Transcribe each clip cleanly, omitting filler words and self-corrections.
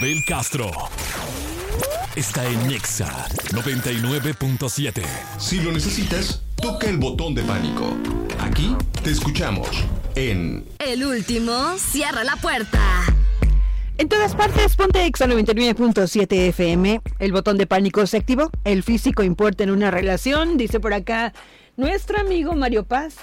Del Castro está en Nexa 99.7. Si lo necesitas, toca el botón de pánico. Aquí te escuchamos en El último cierra la puerta. En todas partes, ponte Exa 99.7 FM. El botón de pánico se activó. El físico importa en una relación. Dice por acá nuestro amigo Mario Paz.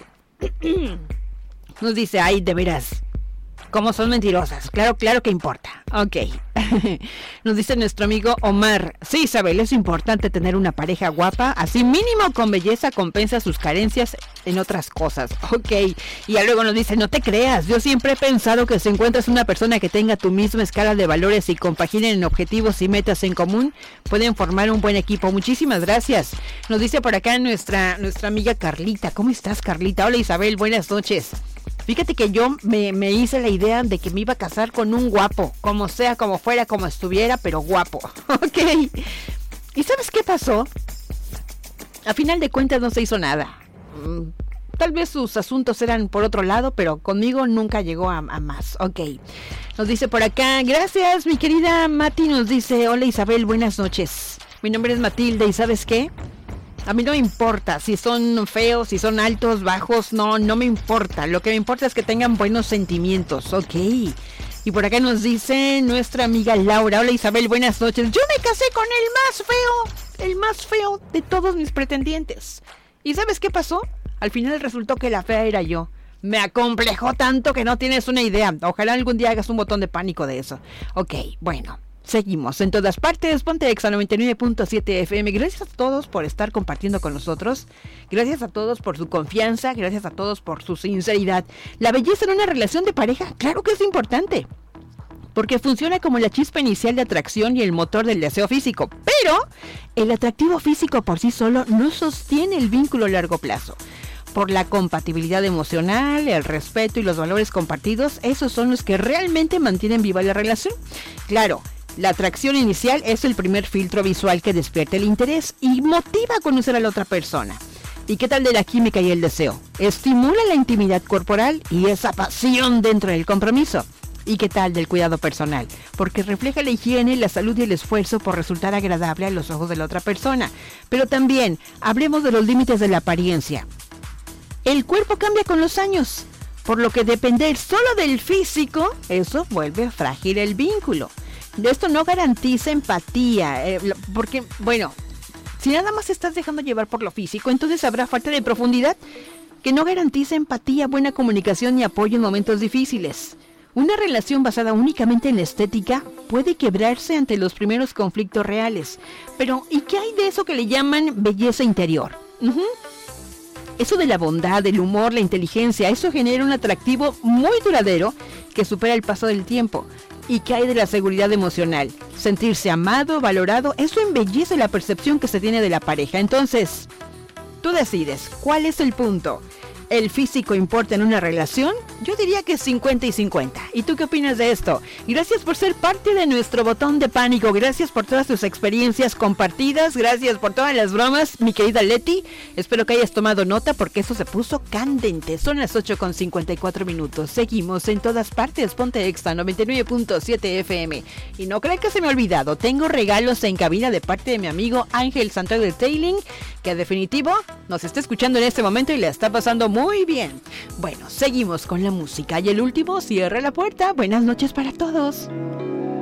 Nos dice, ay, de veras, ¿cómo son mentirosas? Claro que importa. Ok. Nos dice nuestro amigo Omar. Sí, Isabel, es importante tener una pareja guapa. Así mínimo con belleza compensa sus carencias en otras cosas. Ok. Y ya luego nos dice, no te creas. Yo siempre he pensado que si encuentras una persona que tenga tu misma escala de valores y compaginen en objetivos y metas en común, pueden formar un buen equipo. Muchísimas gracias. Nos dice por acá nuestra amiga Carlita. ¿Cómo estás, Carlita? Hola, Isabel, buenas noches. Fíjate que yo me hice la idea de que me iba a casar con un guapo, como sea, como fuera, como estuviera, pero guapo. Ok. ¿Y sabes qué pasó? A final de cuentas no se hizo nada. Tal vez sus asuntos eran por otro lado, pero conmigo nunca llegó a más. Ok. Nos dice por acá, gracias, mi querida Mati. Nos dice, hola Isabel, buenas noches. Mi nombre es Matilde y ¿sabes qué? A mí no me importa si son feos, si son altos, bajos, no me importa. Lo que me importa es que tengan buenos sentimientos, ok. Y por acá nos dice nuestra amiga Laura. Hola Isabel, buenas noches. Yo me casé con el más feo de todos mis pretendientes. ¿Y sabes qué pasó? Al final resultó que la fea era yo. Me acomplejó tanto que no tienes una idea. Ojalá algún día hagas un botón de pánico de eso. Ok, bueno. Seguimos en todas partes, ponte Exa 99.7 FM. Gracias a todos por estar compartiendo con nosotros. Gracias a todos por su confianza. Gracias a todos por su sinceridad. La belleza en una relación de pareja, claro que es importante, porque funciona como la chispa inicial de atracción y el motor del deseo físico. Pero el atractivo físico por sí solo no sostiene el vínculo a largo plazo. Por la compatibilidad emocional, el respeto y los valores compartidos, esos son los que realmente mantienen viva la relación. Claro, la atracción inicial es el primer filtro visual que despierta el interés y motiva a conocer a la otra persona. ¿Y qué tal de la química y el deseo? Estimula la intimidad corporal y esa pasión dentro del compromiso. ¿Y qué tal del cuidado personal? Porque refleja la higiene, la salud y el esfuerzo por resultar agradable a los ojos de la otra persona. Pero también hablemos de los límites de la apariencia. El cuerpo cambia con los años, por lo que depender solo del físico, eso vuelve frágil el vínculo. Esto no garantiza empatía, porque, bueno, si nada más estás dejando llevar por lo físico, entonces habrá falta de profundidad que no garantiza empatía, buena comunicación ni apoyo en momentos difíciles. Una relación basada únicamente en la estética puede quebrarse ante los primeros conflictos reales. Pero, ¿y qué hay de eso que le llaman belleza interior? Eso de la bondad, el humor, la inteligencia, eso genera un atractivo muy duradero que supera el paso del tiempo. ¿Y qué hay de la seguridad emocional? Sentirse amado, valorado, eso embellece la percepción que se tiene de la pareja. Entonces, tú decides, ¿cuál es el punto? ¿El físico importa en una relación? Yo diría que 50 y 50. ¿Y tú qué opinas de esto? Y gracias por ser parte de nuestro botón de pánico. Gracias por todas tus experiencias compartidas. Gracias por todas las bromas, mi querida Leti. Espero que hayas tomado nota porque eso se puso candente. Son las 8:54. Seguimos en todas partes. Ponte Exa 99.7 FM. Y no crean que se me ha olvidado. Tengo regalos en cabina de parte de mi amigo Ángel Santiago de Tailing, que definitivo nos está escuchando en este momento y le está pasando muy bien. Bueno, seguimos con la música y el último cierra la puerta. Buenas noches para todos.